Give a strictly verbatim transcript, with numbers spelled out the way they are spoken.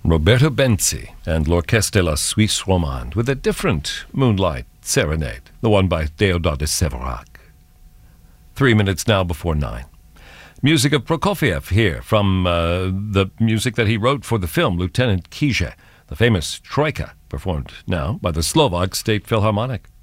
Roberto Benzi and L'Orchestre de la Suisse Romande with a different Moonlight Serenade, the one by Deodat de Séverac. Three minutes now before nine. Music of Prokofiev here from uh, the music that he wrote for the film Lieutenant Kije, the famous Troika, performed now by the Slovak State Philharmonic.